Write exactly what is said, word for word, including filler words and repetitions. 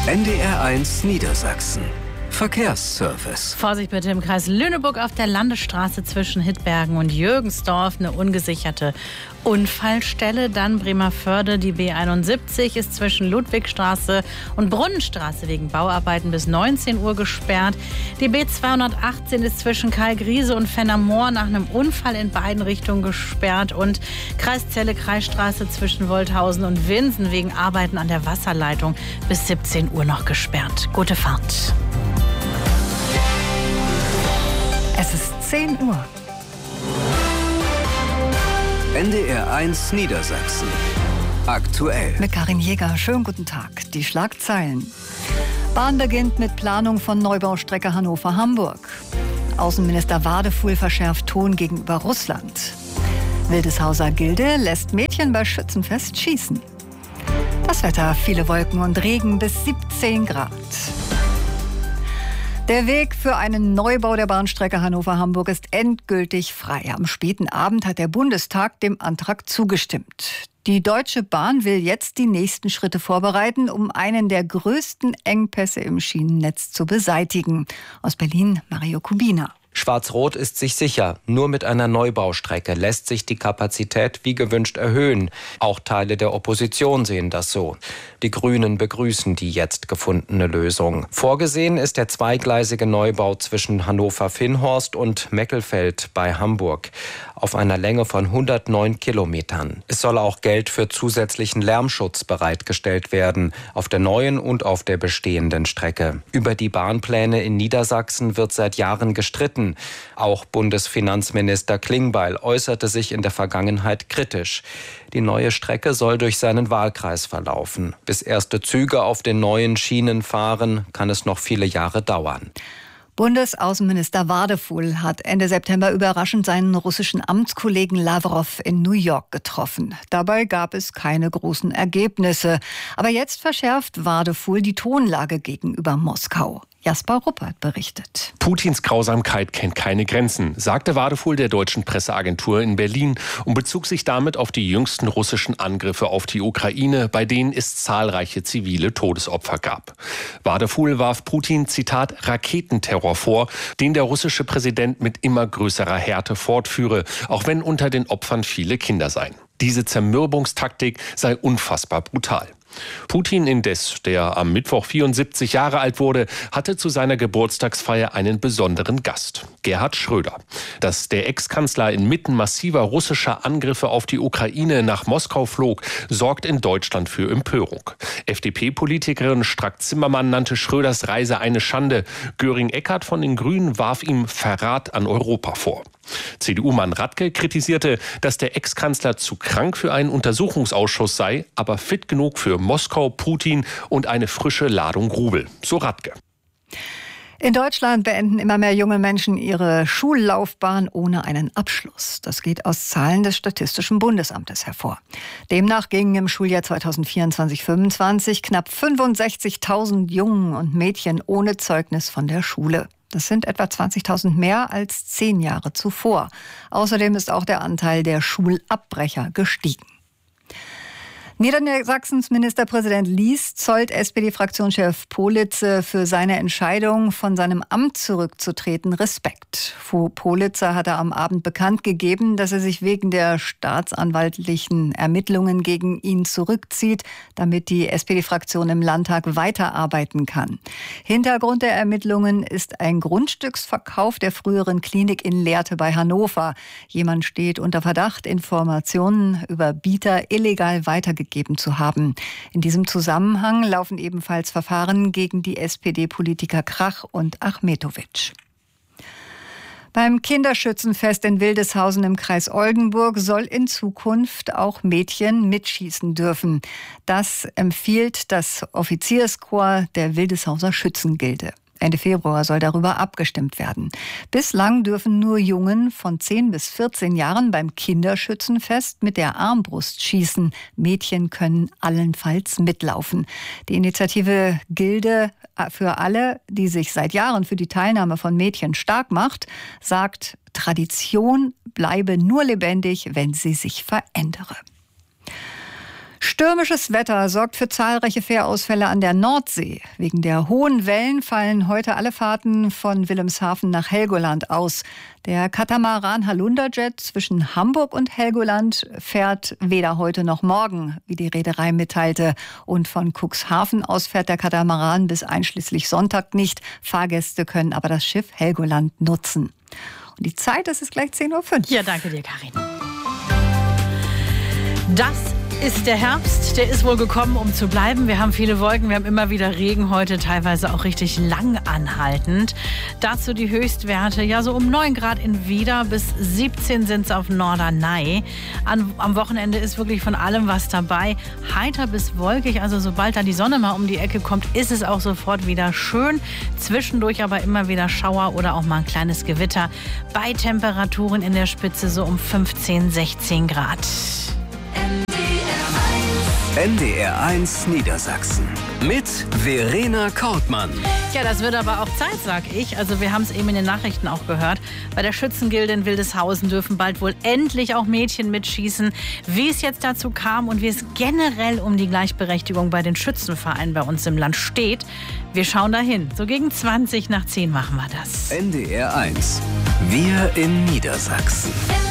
N D R eins Niedersachsen. Verkehrsservice. Vorsicht bitte im Kreis Lüneburg auf der Landesstraße zwischen Hittbergen und Jürgensdorf. Eine ungesicherte Unfallstelle. Dann Bremervörde, die B einundsiebzig ist zwischen Ludwigstraße und Brunnenstraße wegen Bauarbeiten bis neunzehn Uhr gesperrt. Die B zweihundertachtzehn ist zwischen Karlgriese und Fennermoor nach einem Unfall in beiden Richtungen gesperrt. Und Kreis Celle, Kreisstraße zwischen Wolthausen und Winsen wegen Arbeiten an der Wasserleitung bis siebzehn Uhr noch gesperrt. Gute Fahrt. Es ist zehn Uhr. N D R eins Niedersachsen. Aktuell. Mit Karin Jäger. Schönen guten Tag. Die Schlagzeilen. Bahn beginnt mit Planung von Neubaustrecke Hannover-Hamburg. Außenminister Wadefuhl verschärft Ton gegenüber Russland. Wildeshauser Gilde lässt Mädchen bei Schützenfest schießen. Das Wetter, viele Wolken und Regen bis siebzehn Grad. Der Weg für einen Neubau der Bahnstrecke Hannover-Hamburg ist endgültig frei. Am späten Abend hat der Bundestag dem Antrag zugestimmt. Die Deutsche Bahn will jetzt die nächsten Schritte vorbereiten, um einen der größten Engpässe im Schienennetz zu beseitigen. Aus Berlin, Mario Kubina. Schwarz-Rot ist sich sicher, nur mit einer Neubaustrecke lässt sich die Kapazität wie gewünscht erhöhen. Auch Teile der Opposition sehen das so. Die Grünen begrüßen die jetzt gefundene Lösung. Vorgesehen ist der zweigleisige Neubau zwischen Hannover-Vinnhorst und Meckelfeld bei Hamburg auf einer Länge von hundertneun Kilometern. Es soll auch Geld für zusätzlichen Lärmschutz bereitgestellt werden, auf der neuen und auf der bestehenden Strecke. Über die Bahnpläne in Niedersachsen wird seit Jahren gestritten. Auch Bundesfinanzminister Klingbeil äußerte sich in der Vergangenheit kritisch. Die neue Strecke soll durch seinen Wahlkreis verlaufen. Bis erste Züge auf den neuen Schienen fahren, kann es noch viele Jahre dauern. Bundesaußenminister Wadefuhl hat Ende September überraschend seinen russischen Amtskollegen Lawrow in New York getroffen. Dabei gab es keine großen Ergebnisse. Aber jetzt verschärft Wadefuhl die Tonlage gegenüber Moskau. Jasper Ruppert berichtet. Putins Grausamkeit kennt keine Grenzen, sagte Wadefuhl der deutschen Presseagentur in Berlin und bezog sich damit auf die jüngsten russischen Angriffe auf die Ukraine, bei denen es zahlreiche zivile Todesopfer gab. Wadefuhl warf Putin, Zitat, Raketenterror vor, den der russische Präsident mit immer größerer Härte fortführe, auch wenn unter den Opfern viele Kinder seien. Diese Zermürbungstaktik sei unfassbar brutal. Putin indes, der am Mittwoch vierundsiebzig Jahre alt wurde, hatte zu seiner Geburtstagsfeier einen besonderen Gast, Gerhard Schröder. Dass der Ex-Kanzler inmitten massiver russischer Angriffe auf die Ukraine nach Moskau flog, sorgt in Deutschland für Empörung. F D P-Politikerin Strack-Zimmermann nannte Schröders Reise eine Schande. Göring-Eckardt von den Grünen warf ihm Verrat an Europa vor. C D U-Mann Radke kritisierte, dass der Ex-Kanzler zu krank für einen Untersuchungsausschuss sei, aber fit genug für Moskau, Putin und eine frische Ladung Rubel. So Radke. In Deutschland beenden immer mehr junge Menschen ihre Schullaufbahn ohne einen Abschluss. Das geht aus Zahlen des Statistischen Bundesamtes hervor. Demnach gingen im Schuljahr zweitausendvierundzwanzig fünfundzwanzig knapp fünfundsechzigtausend Jungen und Mädchen ohne Zeugnis von der Schule. Das sind etwa zwanzigtausend mehr als zehn Jahre zuvor. Außerdem ist auch der Anteil der Schulabbrecher gestiegen. Niedersachsens Ministerpräsident Lies zollt S P D-Fraktionschef Politzer für seine Entscheidung, von seinem Amt zurückzutreten, Respekt. Politzer hatte am Abend bekannt gegeben, dass er sich wegen der staatsanwaltlichen Ermittlungen gegen ihn zurückzieht, damit die S P D-Fraktion im Landtag weiterarbeiten kann. Hintergrund der Ermittlungen ist ein Grundstücksverkauf der früheren Klinik in Lehrte bei Hannover. Jemand steht unter Verdacht, Informationen über Bieter illegal weitergegeben zu haben. In diesem Zusammenhang laufen ebenfalls Verfahren gegen die S P D-Politiker Krach und Achmetovic. Beim Kinderschützenfest in Wildeshausen im Kreis Oldenburg soll in Zukunft auch Mädchen mitschießen dürfen. Das empfiehlt das Offizierskorps der Wildeshauser Schützengilde. Ende Februar soll darüber abgestimmt werden. Bislang dürfen nur Jungen von zehn bis vierzehn Jahren beim Kinderschützenfest mit der Armbrust schießen. Mädchen können allenfalls mitlaufen. Die Initiative Gilde für alle, die sich seit Jahren für die Teilnahme von Mädchen stark macht, sagt, Tradition bleibe nur lebendig, wenn sie sich verändere. Stürmisches Wetter sorgt für zahlreiche Fährausfälle an der Nordsee. Wegen der hohen Wellen fallen heute alle Fahrten von Wilhelmshaven nach Helgoland aus. Der Katamaran Halunderjet zwischen Hamburg und Helgoland fährt weder heute noch morgen, wie die Reederei mitteilte. Und von Cuxhaven aus fährt der Katamaran bis einschließlich Sonntag nicht. Fahrgäste können aber das Schiff Helgoland nutzen. Und die Zeit, das ist gleich zehn Uhr fünf. Ja, danke dir, Karin. Das ist der Herbst, der ist wohl gekommen, um zu bleiben. Wir haben viele Wolken, wir haben immer wieder Regen heute, teilweise auch richtig lang anhaltend. Dazu die Höchstwerte, ja so um neun Grad in Wieder, bis siebzehn sind es auf Norderney. An, am Wochenende ist wirklich von allem was dabei. Heiter bis wolkig, also sobald da die Sonne mal um die Ecke kommt, ist es auch sofort wieder schön. Zwischendurch aber immer wieder Schauer oder auch mal ein kleines Gewitter. Bei Temperaturen in der Spitze so um fünfzehn, sechzehn Grad. N D R eins Niedersachsen mit Verena Kortmann. Ja, das wird aber auch Zeit, sag ich. Also wir haben es eben in den Nachrichten auch gehört. Bei der Schützengilde in Wildeshausen dürfen bald wohl endlich auch Mädchen mitschießen. Wie es jetzt dazu kam und wie es generell um die Gleichberechtigung bei den Schützenvereinen bei uns im Land steht, wir schauen dahin. So gegen zwanzig nach zehn machen wir das. N D R eins. Wir in Niedersachsen.